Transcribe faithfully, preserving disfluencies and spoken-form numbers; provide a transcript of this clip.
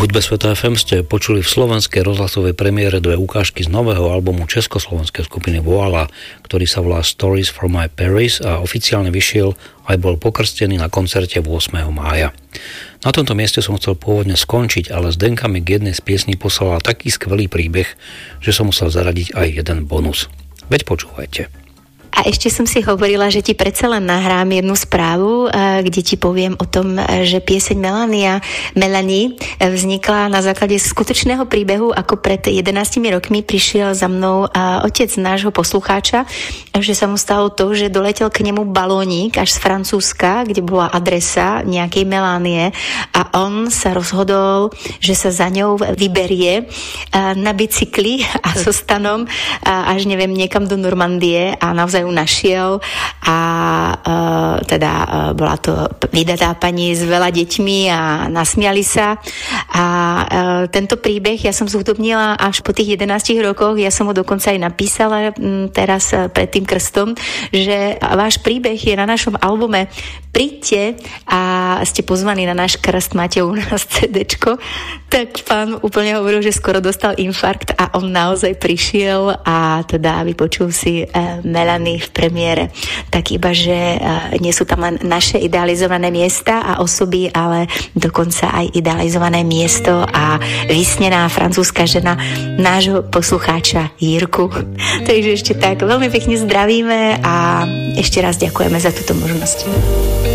hudbe Sveta ef em ste počuli v slovenskej rozhlasovej premiére dve ukážky z nového albumu československej skupiny Voila, ktorý sa volá Stories from my Paris a oficiálne vyšiel aj bol pokrstený na koncerte ôsmeho mája. Na tomto mieste som chcel pôvodne skončiť, ale Zdenka mi k jednej z piesní poslala taký skvelý príbeh, že som musel zaradiť aj jeden bonus. Veď počúvajte. A ešte som si hovorila, že ti predsa len nahrám jednu správu, kde ti poviem o tom, že pieseň Melania, Melanie vznikla na základe skutočného príbehu, ako pred jedenástimi rokmi prišiel za mnou otec nášho poslucháča, že sa mu stalo to, že doletel k nemu balónik až z Francúzska, kde bola adresa nejakej Melanie a on sa rozhodol, že sa za ňou vyberie na bicykli a so stanom až neviem niekam do Normandie a naozaj ju našiel a uh, teda uh, bola to vydatá pani s veľa deťmi a nasmiali sa a uh, tento príbeh ja som zhudobnila až po tých jedenástich rokoch, ja som ho dokonca aj napísala m, teraz uh, pred tým krstom, že váš príbeh je na našom albume, príďte a ste pozvaní na náš krst, máte u nás cédéčko, tak pán úplne hovoril, že skoro dostal infarkt a on naozaj prišiel a teda vypočul si uh, Melanie v premiére. Tak iba, že uh, nie sú tam len naše idealizované miesta a osoby, ale dokonca aj idealizované miesto a vysnená francúzska žena nášho poslucháča Jirku. Takže ešte tak veľmi pekne zdravíme a ešte raz ďakujeme za túto možnosť.